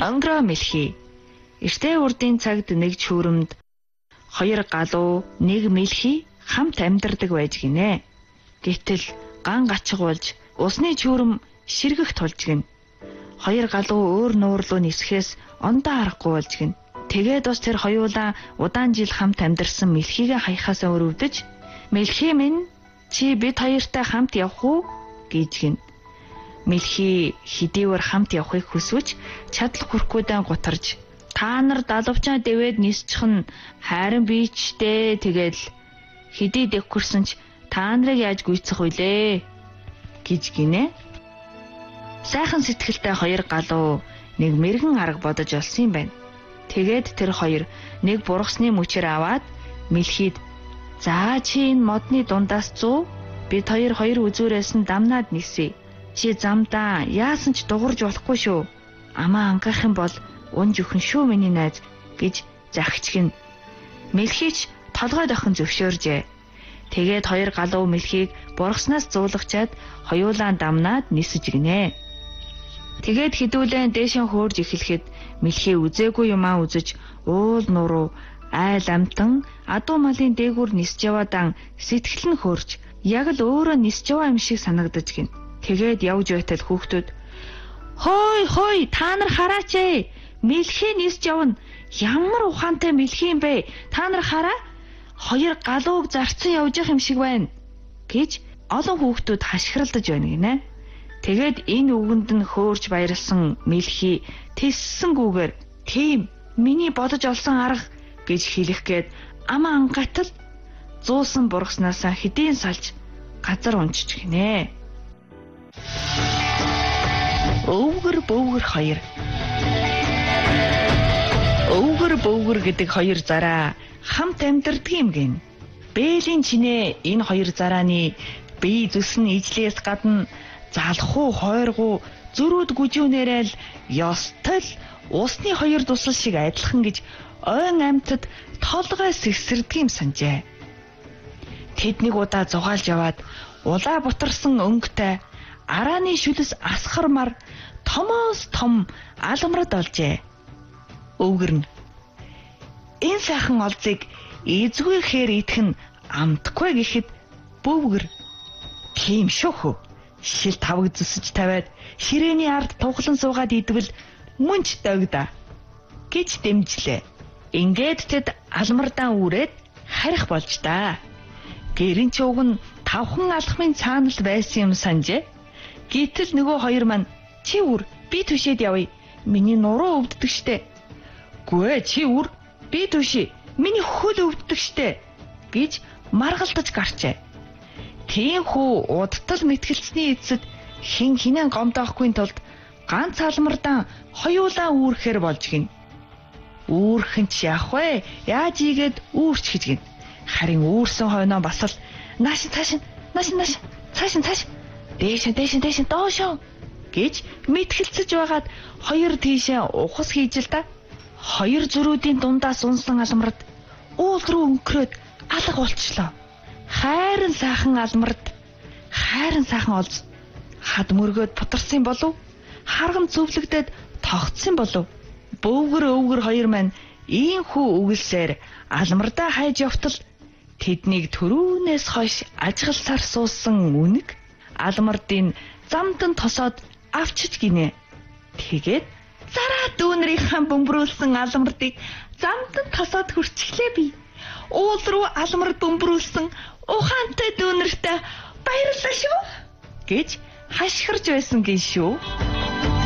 Онгороо мэлхий. Эртээ урдын цагт нэг чүүрэмд 2 галуу, 1 мэлхий хамт амьдардаг байж гинэ. Гэтэл ган гачиг болж усны чүүрэм ширгэх тулж гин. 2 галуу өөр нуур руу нисэхээс ондоо аргагүй болж гин. Тэгээд бас тэр хоёулаа удаан жил хамт амьдарсан мэлхийгээ хаяхаас өрөвдөж, "Мэлхий минь, чи бид хоёртай хамт явах уу?" гэж гин. Мэлхий хэдийгээр хамт явахыг хүсвэл чадал хүрхгүйдээ гутарж, "Та нар далавчаа дэвээд нисчих нь харин би ч дээ тэгэл хэдий дэвхэрсэн ч та нарыг яаж гүйцэх вүлээ?" гэж гинэ. Сайхан сэтгэлтэй 2 галуу нэг мэрэгэн арга бодож олсон юм байна. Тэгээд тэр хоёр нэг бургасны мөчөр аваад мэлхийд, "За чи энэ модны дундаас 100, бид хоёр үзүүрээс нь дамнаад нисье. Чи замдаа яасан ч дуурж болохгүй шүү. Амаа ангах юм бол унж өхөн шүү миний найз" гэж захичгэн. Мэлхийч толгой дохин зөвшөөржээ. Тэгээд 2 галуу мэлхийг бургаснаас зуулгачаад хоёулаа дамнаад нисэж гинэ. Тэгээд хідүүлэн дээшэн хөөрж эхлэхэд мэлхий үзээгүй юмаа үзэж уул нуруу айл амтан адуу малын дээгүүр нисж яваадан сэтгэл нь хөөрч яг л өөрөө нисж яваа юм шиг санагдаж гин. Тэгээд явж байтал хүүхдүүд, "Хой, та нар хараач ээ. Мэлхий нисж явна. Ямар ухаантай мэлхий юм бэ? Та нар хараа. 2 галууг зарцсан явж явах юм шиг байна" гэж олон хүүхдүүд хашгиралдаж байна гинэ. Тэгээд энэ үгэнд нь хөөрж баярлсан мэлхий тэссэнгүүгээр, "Тийм, миний бодож олсон арга" гэж хэлэх гээд амаа ангатал зуусан бургаснасаа хэдийн салж газар унчиж гинэ. Өвгөр бөвгөр 2. Өвгөр бөвгөр гэдэг 2 зараа хамт амьдардаг юм гин. Бээлийн чинээ энэ 2 зарааны бие зүсэн ижлээс гадна залхуу хойргуу зүрүүд гүжүүнээрэл ёстол усны 2 дусал шиг адилхан гэж ойн амьтад толгой сэгсэрдэг юм санжээ. Тэд нэг удаа зугаалж яваад улаа бутарсан өнгөтэй арааны шүлэс асхармар томоос том алгамрад олжээ. Өвгөр нь, "Энэ сайхан олзыг эзгүйхээр идэх нь амтгүй" гэхэд бөвгөр, "Тийм шүү хөө. Шил тавг зүсэж тавиад ширээний ард тухлан суугаад идвэл мөн ч догдоо" гэж дэмжлээ. Ингээд тэд алмардаа үрээд харих болж даа. Гэрэн ч уг нь 5хан алхмын цаанал байсан юм санжээ. Гэтэл нөгөө 2 маань, "Чи үр, би түшээд явъя. Миний нуруу өвддөг штэ." "Гүй чи үр, би түшээ. Миний хөл өвддөг штэ" гэж маргалдаж гарчээ. Тийхүү удтал мэтгэлцсний эцэд хинэн гомдоохгүй тулд ганц алмардан хоёулаа үүрхээр болж гин. Үүрхэн ч яах вэ? Яаж ийгээд үүрч гэж гин. Харин үүрсэн хойноо бас л нааш дээш доошоо гэж мэтгэлцэж байгаад 2 тийшээ ухас хийж л да. 2 зүрүүдийн дундаас унсан алмарт уул руу өнгөрөөд алга болчихлоо. Хайран сайхан алмарт хайран сайхан олз хад мөргөөд путарсан болов? Харган зөвлөгдөд тогтсон болов? Бөвгөр өвгөр 2 маань ийхүү үгэлсээр алмардаа хайж явтал тэднийг төрүүнээс хойш ажигласаар суусан үнэг алмардын замдан тосоод авчиж гинэ. Тэгээд зараа дүүнрийнхаа бөмбөрүүлсэн алмардыг замдан тосоод хүрчихлээ би. Уул руу алмар бөмбөрүүлсэн ухаантай дүүнэртэй баярлалаа шүү гэж хашгирж байсан гин шүү.